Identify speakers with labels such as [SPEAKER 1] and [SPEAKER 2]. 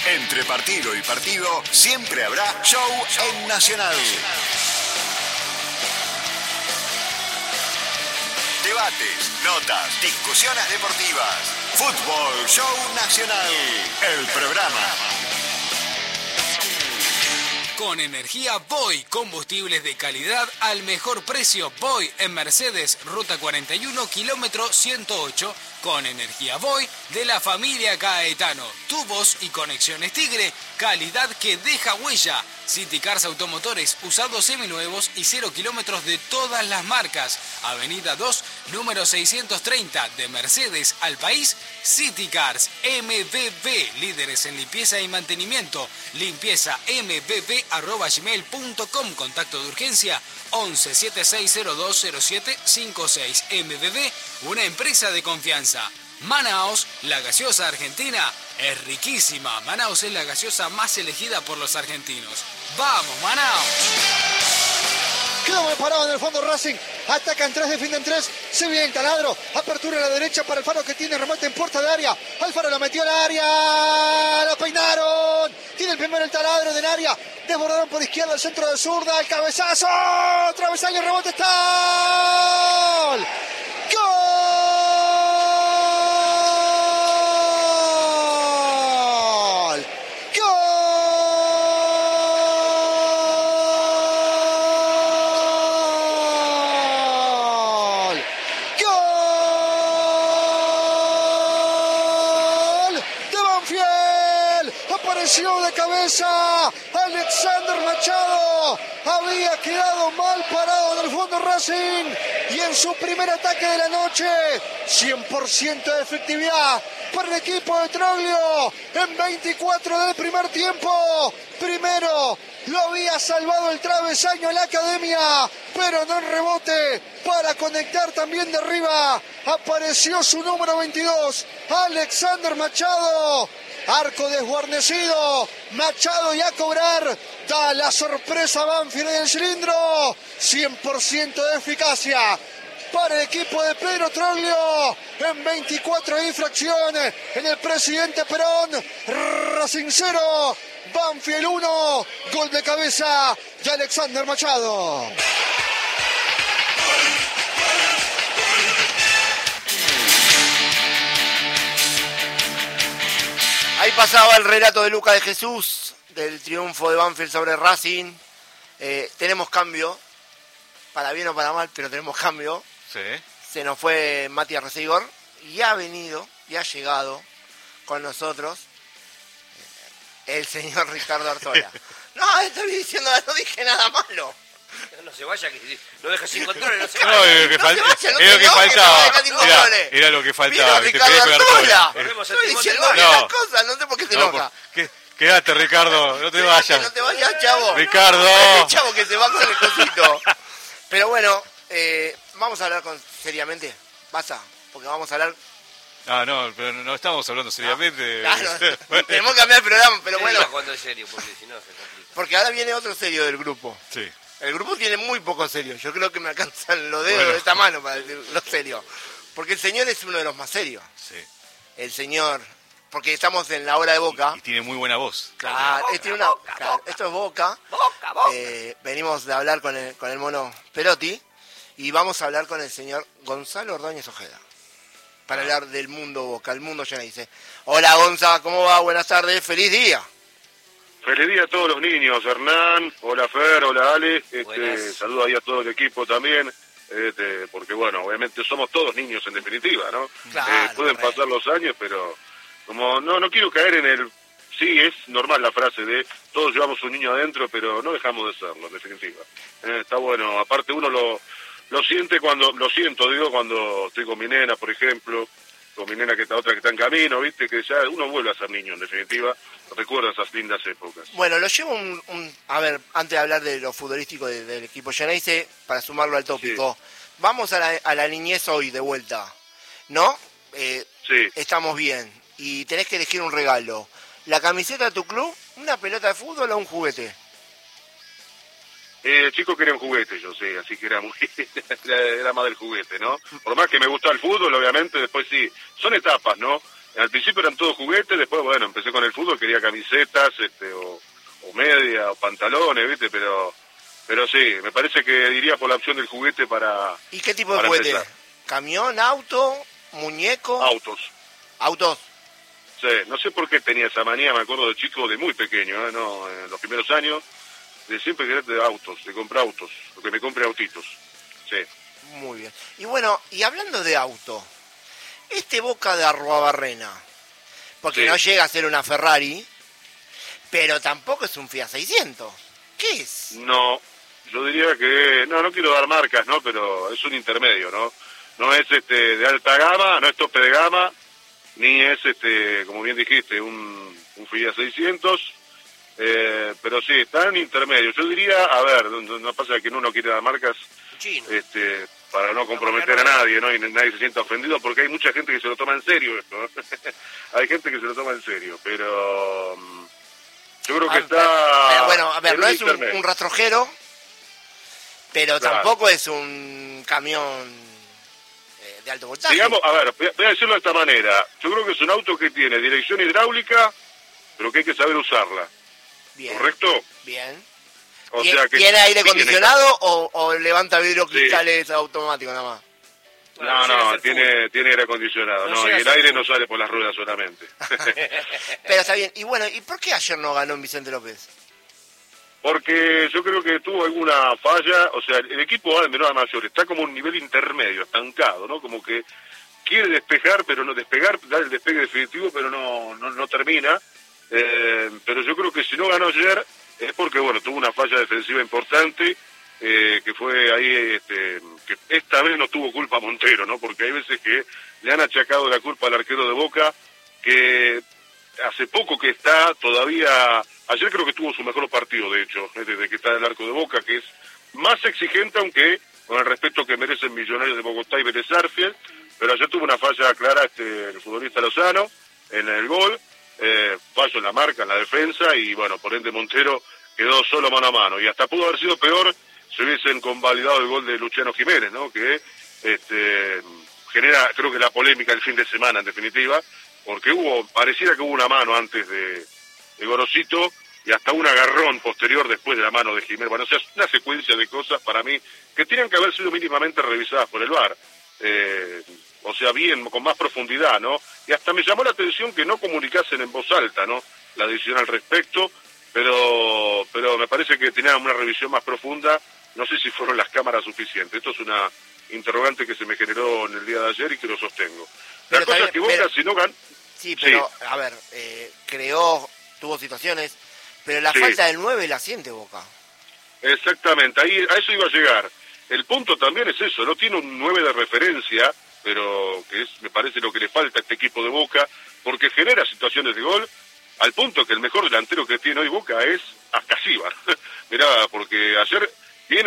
[SPEAKER 1] Entre partido y partido siempre habrá show en Nacional. Debates, notas, discusiones deportivas. Fútbol Show Nacional. El programa.
[SPEAKER 2] Con energía Voy, combustibles de calidad al mejor precio. Voy en Mercedes, ruta 41, kilómetro 108. Con energía Voy de la familia Caetano. Tubos y conexiones Tigre, calidad que deja huella. City Cars Automotores, usados seminuevos y 0 kilómetros de todas las marcas. Avenida 2, número 630, de Mercedes al país. City Cars MBB, líderes en limpieza y mantenimiento. limpiezambb@gmail.com. Contacto de urgencia 11 7602 0756. MBB, una empresa de confianza. Manaos, la gaseosa argentina, es riquísima. Manaos es la gaseosa más elegida por los argentinos. ¡Vamos, Manaos!
[SPEAKER 3] Quedó muy parado en el fondo Racing. Atacan 3, defienden 3. Se viene el taladro. Apertura a la derecha para Alfaro, que tiene remate en puerta de área. Alfaro la metió al área. ¡Lo peinaron! Tiene el primero el taladro del área. Desbordaron por izquierda, el centro de zurda. El cabezazo. Travesaño, el rebote está. ¡Gol! De cabeza, Alexander Machado había quedado mal parado en el fondo Racing y en su primer ataque de la noche, 100% de efectividad para el equipo de Troglio en 24 del primer tiempo. Primero lo había salvado el travesaño en la academia, pero no en rebote para conectar también de arriba. Apareció su número 22, Alexander Machado. Arco desguarnecido, Machado y a cobrar, da la sorpresa Banfield en el cilindro, 100% de eficacia para el equipo de Pedro Troglio en 24 infracciones en el Presidente Perón. Racing 0, Banfield 1, gol de cabeza de Alexander Machado.
[SPEAKER 4] Ahí pasaba el relato de Luca de Jesús, del triunfo de Banfield sobre Racing. Tenemos cambio, para bien o para mal, pero tenemos cambio.
[SPEAKER 5] Sí.
[SPEAKER 4] Se nos fue Matías Recigor y ha venido, y ha llegado con nosotros el señor Ricardo Artola. No, estoy diciendo, no dije nada malo.
[SPEAKER 6] No se vaya, que lo deja sin control, no se
[SPEAKER 5] No,
[SPEAKER 6] vaya.
[SPEAKER 5] era lo que faltaba. Era lo que faltaba.
[SPEAKER 4] Vino Ricardo Artola.
[SPEAKER 6] Estoy
[SPEAKER 4] diciendo bien las cosas, no sé por qué se enoja.
[SPEAKER 5] Quédate, Ricardo, no te vayas.
[SPEAKER 4] No te vayas, chavo.
[SPEAKER 5] Ricardo.
[SPEAKER 4] Chavo, que se va con el cosito. Pero bueno, vamos a hablar seriamente. Basta, porque vamos a hablar...
[SPEAKER 5] No, pero no estamos hablando seriamente.
[SPEAKER 4] Claro, tenemos que cambiar el programa, pero bueno.
[SPEAKER 6] Cuando es serio, porque si no se complica.
[SPEAKER 4] Porque ahora viene otro serio del grupo.
[SPEAKER 5] Sí.
[SPEAKER 4] El grupo tiene muy poco serio. Yo creo que me alcanzan los dedos de esta mano para decir lo serio. Porque el señor es uno de los más serios.
[SPEAKER 5] Sí.
[SPEAKER 4] El señor, porque estamos en la hora de Boca.
[SPEAKER 5] Y tiene muy buena voz.
[SPEAKER 4] Claro, esto es Boca. Venimos de hablar con el mono Perotti y vamos a hablar con el señor Gonzalo Ordóñez Ojeda. Para hablar del mundo Boca, el mundo ya dice. Hola Gonza, ¿cómo va? Buenas tardes, feliz día.
[SPEAKER 7] Feliz día a todos los niños, Hernán, hola Fer, hola Ale, saludo ahí a todo el equipo también, porque bueno, obviamente somos todos niños en definitiva, ¿no?
[SPEAKER 4] Claro,
[SPEAKER 7] pueden pasar los años, pero como no quiero caer en el... Sí, es normal la frase de todos llevamos un niño adentro, pero no dejamos de serlo, en definitiva. Está bueno, aparte uno lo siente lo siento, cuando estoy con mi nena, por ejemplo, con mi nena otra que está en camino, viste, que ya uno vuelve a ser niño, en definitiva, recuerda esas lindas épocas.
[SPEAKER 4] Bueno, lo llevo a ver, antes de hablar de lo futbolístico del equipo Geneise, para sumarlo al tópico, sí. Vamos a la niñez hoy de vuelta, ¿no?
[SPEAKER 7] Sí.
[SPEAKER 4] Estamos bien, y tenés que elegir un regalo. ¿La camiseta de tu club, una pelota de fútbol o un juguete?
[SPEAKER 7] El chico quería un juguete, yo sé, así que era más del juguete, ¿no? Por más que me gustaba el fútbol, obviamente, después sí, son etapas, ¿no? Al principio eran todos juguetes, después, bueno, empecé con el fútbol, quería camiseta, botas, o media, o pantalones, ¿viste? Pero sí, me parece que iría por la opción del juguete para...
[SPEAKER 4] ¿Y qué tipo de juguete? Empezar. ¿Camión, auto, muñeco? ¿Autos?
[SPEAKER 7] Sí, no sé por qué tenía esa manía, me acuerdo de chico, de muy pequeño, en los primeros años, de siempre querer de autos, de comprar autos, lo que me compre autitos, sí.
[SPEAKER 4] Muy bien. Y bueno, y hablando de auto, Boca de Arruabarrena, porque no llega a ser una Ferrari, pero tampoco es un Fiat 600. ¿Qué es?
[SPEAKER 7] No, yo diría que, no quiero dar marcas, ¿no? Pero es un intermedio, ¿no? No es de alta gama, no es tope de gama, ni es, como bien dijiste, un Fiat 600, pero sí, está en intermedio. Yo diría, a ver, no pasa que uno quiere dar marcas, para no comprometer a nadie, ¿no? Y nadie se sienta ofendido, porque hay mucha gente que se lo toma en serio esto, ¿no? Hay gente que se lo toma en serio, pero yo creo que está...
[SPEAKER 4] Pero bueno, a ver, no es un rastrojero, pero tampoco es un camión de alto voltaje.
[SPEAKER 7] Digamos, a ver, voy a decirlo de esta manera. Yo creo que es un auto que tiene dirección hidráulica, pero que hay que saber usarla.
[SPEAKER 4] Bien.
[SPEAKER 7] ¿Correcto?
[SPEAKER 4] Bien.
[SPEAKER 7] O sea que
[SPEAKER 4] ¿Tiene aire acondicionado o levanta vidrio cristales automático nada más?
[SPEAKER 7] No, tiene aire acondicionado. No, y el aire no sale por las ruedas solamente.
[SPEAKER 4] Pero está bien. Y bueno, ¿y por qué ayer no ganó en Vicente López?
[SPEAKER 7] Porque yo creo que tuvo alguna falla, o sea, el equipo de menor a mayor está como un nivel intermedio, estancado, ¿no? Como que quiere despejar, pero no despegar, dar el despegue definitivo, pero no termina. Pero yo creo que si no ganó ayer es porque, bueno, tuvo una falla defensiva importante, que fue ahí, que esta vez no tuvo culpa Montero, ¿no? Porque hay veces que le han achacado la culpa al arquero de Boca, que hace poco que está todavía... Ayer creo que tuvo su mejor partido, de hecho, desde que está en el arco de Boca, que es más exigente, aunque con el respeto que merecen Millonarios de Bogotá y Vélez Sarsfield, pero ayer tuvo una falla clara el futbolista Lozano en el gol, fallo en la marca, en la defensa, y bueno, por ende Montero quedó solo mano a mano, y hasta pudo haber sido peor si hubiesen convalidado el gol de Luciano Jiménez, ¿no? Que genera, creo que la polémica el fin de semana, en definitiva, porque pareciera que hubo una mano antes de Gorosito y hasta un agarrón posterior después de la mano de Jiménez. Bueno, o sea, es una secuencia de cosas para mí que tienen que haber sido mínimamente revisadas por el VAR. O sea, bien, con más profundidad, ¿no? Y hasta me llamó la atención que no comunicasen en voz alta, ¿no? La decisión al respecto, pero me parece que tenían una revisión más profunda. No sé si fueron las cámaras suficientes. Esto es una interrogante que se me generó en el día de ayer y que lo sostengo. La cosa es que Boca, si no gan...
[SPEAKER 4] Sí, pero, a ver, tuvo situaciones, pero la falta del 9 la siente Boca.
[SPEAKER 7] Exactamente, ahí a eso iba a llegar. El punto también es eso, no tiene un 9 de referencia, pero que me parece lo que le falta a este equipo de Boca, porque genera situaciones de gol, al punto que el mejor delantero que tiene hoy Boca es Ascasíbar. Mirá, porque ayer